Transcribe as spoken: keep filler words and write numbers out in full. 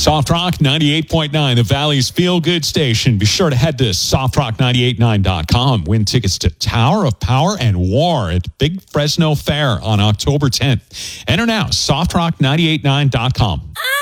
Soft Rock ninety-eight point nine, the Valley's feel-good station. Be sure to head to soft rock nine eight nine dot com. Win tickets to Tower of Power and War at Big Fresno Fair on October tenth. Enter now, soft rock nine eight nine dot com.